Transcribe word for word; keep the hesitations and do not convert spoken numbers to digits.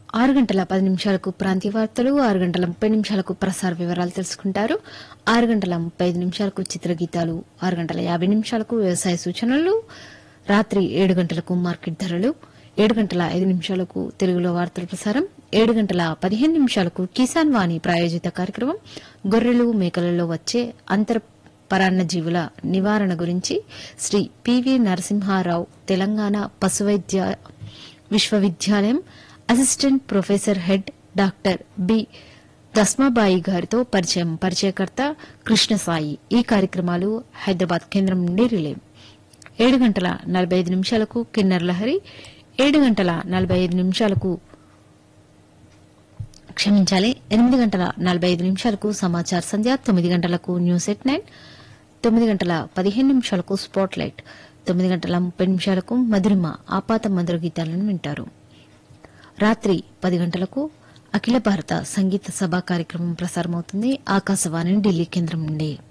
ఆరు గంటల పది నిమిషాలకు ప్రాంతీయ వార్తలు, ఆరు గంటల ముప్పై నిమిషాలకు ప్రసార వివరాలు తెలుసుకుంటారు. ఆరు గంటల ముప్పై ఐదు నిమిషాలకు చిత్రగీతాలు, ఆరు గంటల యాభై నిమిషాలకు వ్యవసాయ సూచనలు, రాత్రి ఏడు గంటలకు మార్కెట్ ధరలు, ఏడు గంటల ఐదు నిమిషాలకు తెలుగులో వార్తల ప్రసారం, ఏడు గంటల పదిహేను నిమిషాలకు కిసాన్ వాణి ప్రాయోజిత కార్యక్రమం గొర్రెలు మేకలలో వచ్చే అంతర్ పరాన్న జీవుల నివారణ గురించి శ్రీ పివి నరసింహారావు తెలంగాణ పశువైద్య విశ్వవిద్యాలయం assistant professor head doctor B Dasmabai గారితో పరిచయం. పరిచయకర్త కృష్ణసాయి. ఈ కార్యక్రమాలు హైదరాబాద్ కేంద్రం నుండి రిలే. ఏడు గంటల నలభై ఐదు నిమిషాలకు కిన్నర్ లహరి, ఏడు గంటల నలభై ఐదు నిమిషాలకు క్షమించాలి ఎనిమిది గంటల నలభై ఐదు నిమిషాలకు సమాచార సంధ్య, తొమ్మిది గంటలకు న్యూస్ ఎట్ నైన్, తొమ్మిది గంటల పదిహేను నిమిషాలకు స్పాట్ లైట్, తొమ్మిది గంటల ముప్పై నిమిషాలకు మధురిమ ఆపాత మధుర గీతాలను వింటారు. రాత్రి పది గంటలకు అఖిల భారత సంగీత సభ కార్యక్రమం ప్రసారమవుతుంది ఆకాశవాణి ఢిల్లీ కేంద్రం నుండి.